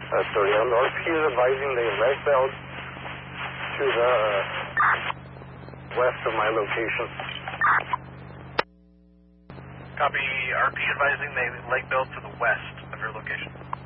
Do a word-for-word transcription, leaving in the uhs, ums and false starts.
Uh, sorry, on R P is advising the leg belt to the uh, west of my location. Copy, R P advising the leg belt to the west of your location.